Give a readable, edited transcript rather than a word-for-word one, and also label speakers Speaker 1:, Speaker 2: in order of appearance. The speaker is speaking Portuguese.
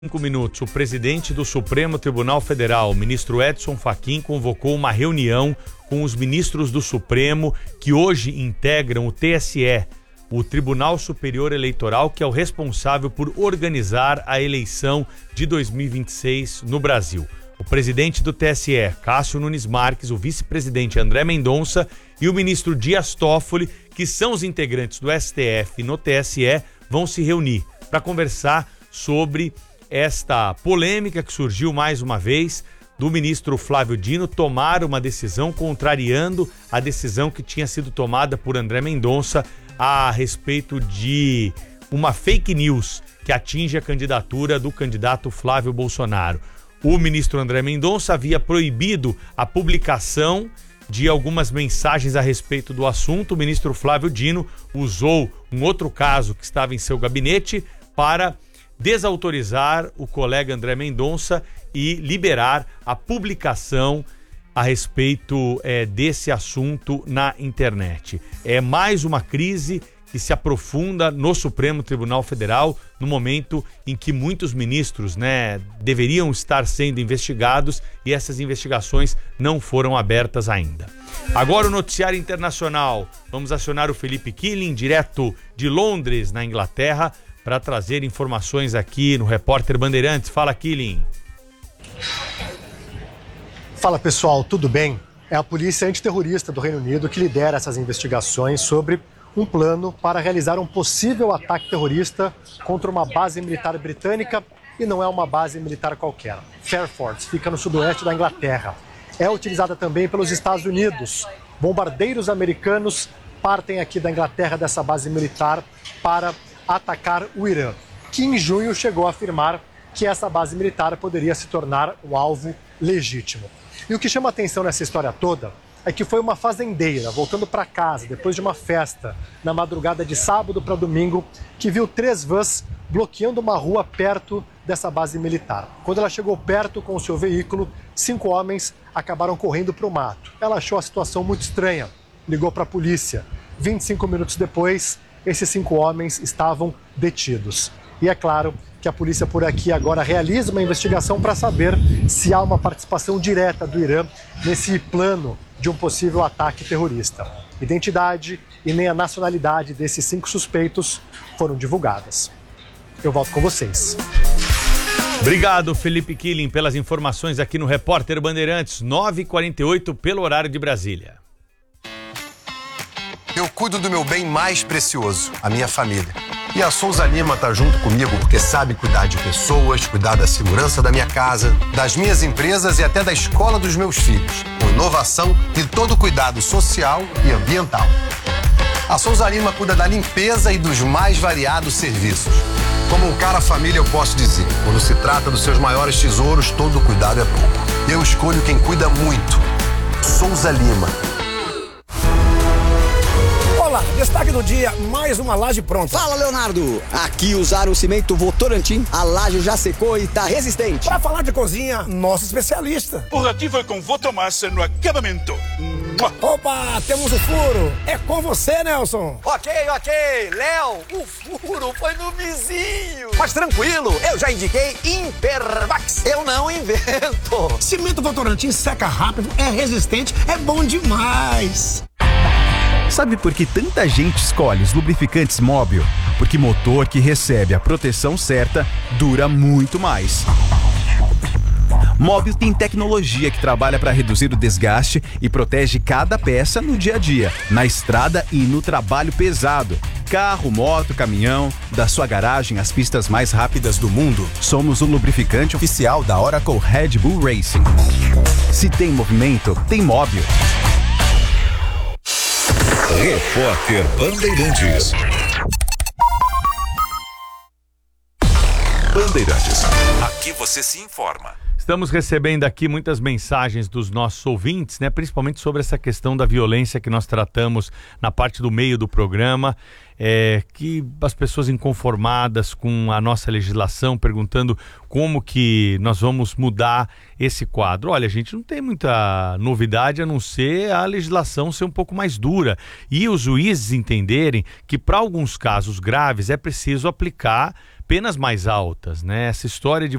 Speaker 1: 5 minutos. O presidente do Supremo Tribunal Federal, o ministro Edson Fachin, convocou uma reunião com os ministros do Supremo que hoje integram o TSE, o Tribunal Superior Eleitoral, que é o responsável por organizar a eleição de 2026 no Brasil. O presidente do TSE, Cássio Nunes Marques, o vice-presidente André Mendonça e o ministro Dias Toffoli, que são os integrantes do STF no TSE, vão se reunir para conversar sobre esta polêmica que surgiu mais uma vez do ministro Flávio Dino tomar uma decisão contrariando a decisão que tinha sido tomada por André Mendonça a respeito de uma fake news que atinge a candidatura do candidato Flávio Bolsonaro. O ministro André Mendonça havia proibido a publicação de algumas mensagens a respeito do assunto. O ministro Flávio Dino usou um outro caso que estava em seu gabinete para desautorizar o colega André Mendonça e liberar a publicação a respeito desse assunto na internet. É mais uma crise que se aprofunda no Supremo Tribunal Federal no momento em que muitos ministros, deveriam estar sendo investigados e essas investigações não foram abertas ainda. Agora o noticiário internacional. Vamos acionar o Felipe Killing, direto de Londres, na Inglaterra, para trazer informações aqui no Repórter Bandeirantes. Fala, Killing.
Speaker 2: Fala, pessoal, tudo bem? É a polícia antiterrorista do Reino Unido que lidera essas investigações sobre um plano para realizar um possível ataque terrorista contra uma base militar britânica, e não é uma base militar qualquer. Fairford fica no sudoeste da Inglaterra. É utilizada também pelos Estados Unidos. Bombardeiros americanos partem aqui da Inglaterra, dessa base militar, para atacar o Irã, que em junho chegou a afirmar que essa base militar poderia se tornar um alvo legítimo. E o que chama atenção nessa história toda é que foi uma fazendeira voltando para casa depois de uma festa na madrugada de sábado para domingo que viu 3 vans bloqueando uma rua perto dessa base militar. Quando ela chegou perto com o seu veículo, 5 homens acabaram correndo para o mato. Ela achou a situação muito estranha, ligou para a polícia. 25 minutos depois, esses 5 homens estavam detidos. E é claro que a polícia por aqui agora realiza uma investigação para saber se há uma participação direta do Irã nesse plano de um possível ataque terrorista. Identidade e nem a nacionalidade desses 5 suspeitos foram divulgadas. Eu volto com vocês.
Speaker 1: Obrigado, Felipe Killing, pelas informações aqui no Repórter Bandeirantes, 9h48 pelo horário de Brasília.
Speaker 3: Eu cuido do meu bem mais precioso, a minha família. E a Souza Lima tá junto comigo porque sabe cuidar de pessoas, cuidar da segurança da minha casa, das minhas empresas e até da escola dos meus filhos, com inovação e todo cuidado social e ambiental. A Souza Lima cuida da limpeza e dos mais variados serviços. Como um cara família, eu posso dizer, quando se trata dos seus maiores tesouros, todo cuidado é pouco. Eu escolho quem cuida muito. Souza Lima.
Speaker 4: Olá, destaque do dia, mais uma laje pronta.
Speaker 5: Fala, Leonardo! Aqui usaram o cimento Votorantim, a laje já secou e tá resistente.
Speaker 4: Para falar de cozinha, nosso especialista.
Speaker 6: O Rativo é com Votomassa no acabamento.
Speaker 4: Opa, temos o furo. É com você, Nelson.
Speaker 5: Ok. Léo, o furo foi no vizinho. Mas tranquilo, eu já indiquei Impervax. Eu não invento.
Speaker 4: Cimento Votorantim seca rápido, é resistente, é bom demais.
Speaker 7: Sabe por que tanta gente escolhe os lubrificantes Móbil? Porque motor que recebe a proteção certa dura muito mais. Móbil tem tecnologia que trabalha para reduzir o desgaste e protege cada peça no dia a dia, na estrada e no trabalho pesado. Carro, moto, caminhão, da sua garagem às pistas mais rápidas do mundo. Somos o lubrificante oficial da Oracle Red Bull Racing. Se tem movimento, tem Móbil.
Speaker 8: Repórter Bandeirantes. Bandeirantes. Aqui você se informa.
Speaker 1: Estamos recebendo aqui muitas mensagens dos nossos ouvintes, principalmente sobre essa questão da violência que nós tratamos na parte do meio do programa, que as pessoas inconformadas com a nossa legislação, perguntando como que nós vamos mudar esse quadro. Olha, a gente não tem muita novidade a não ser a legislação ser um pouco mais dura e os juízes entenderem que para alguns casos graves é preciso aplicar penas mais altas, né? Essa história de